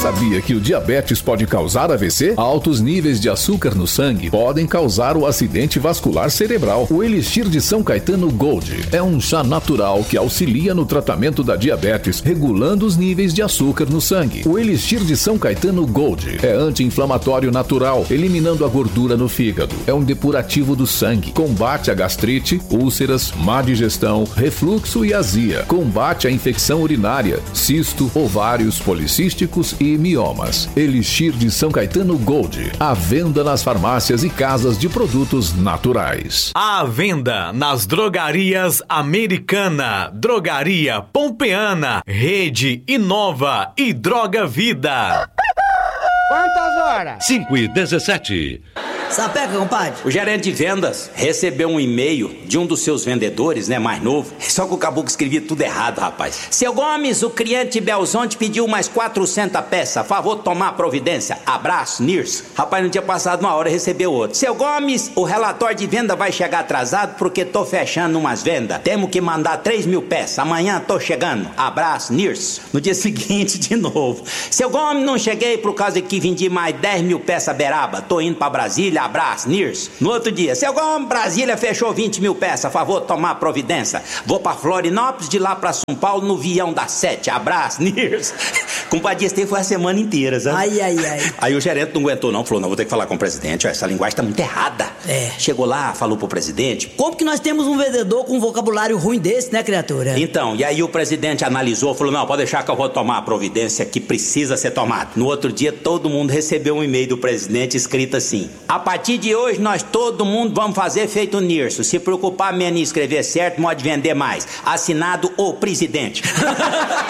sabia que o diabetes pode causar AVC? Altos níveis de açúcar no sangue podem causar o acidente vascular cerebral. O Elixir de São Caetano Gold é um chá natural que auxilia no tratamento da diabetes, regulando os níveis de açúcar no sangue. O Elixir de São Caetano Gold é anti-inflamatório natural, eliminando a gordura no fígado. É um depurativo do sangue, combate a gastrite, úlceras, má digestão, refluxo e azia. Combate a infecção urinária, cisto, ovários policísticos e miomas. Elixir de São Caetano Gold. À venda nas farmácias e casas de produtos naturais. À venda nas drogarias Americana, Drogaria Pompeana, Rede Inova e Droga Vida. Quantas horas? 5h17. Sapeca, compadre. O gerente de vendas recebeu um e-mail de um dos seus vendedores, né, mais novo. Só que o caboclo escrevia tudo errado, rapaz. Seu Gomes, o cliente Belzonte pediu mais 400 peças. Favor tomar providência. Abraço, Nirso. Rapaz, não tinha passado uma hora e recebeu outro. Seu Gomes, o relatório de venda vai chegar atrasado porque tô fechando umas vendas. Temos que mandar 3.000 peças. Amanhã tô chegando. Abraço, Nirso. No dia seguinte, de novo. Seu Gomes, não cheguei por causa que vendi mais 10.000 peças beraba. Tô indo pra Brasília. Abraço, Nirso. No outro dia, seu Gomes, Brasília fechou 20.000 peças, favor tomar providência. Vou pra Florianópolis, de lá pra São Paulo, no vião da 7. Abraço, Nirso. Compadre, esse foi a semana inteira, sabe? Ai. Aí o gerente não aguentou não, falou, não, vou ter que falar com o presidente, essa linguagem tá muito errada. É. Chegou lá, falou pro presidente. Como que nós temos um vendedor com um vocabulário ruim desse, né, criatura? Então, e aí o presidente analisou, falou, não, pode deixar que eu vou tomar a providência que precisa ser tomada. No outro dia, todo mundo recebeu um e-mail do presidente escrito assim: a partir de hoje, nós todo mundo vamos fazer feito o Nirso. Se preocupar menos em escrever certo, pode vender mais. Assinado o presidente.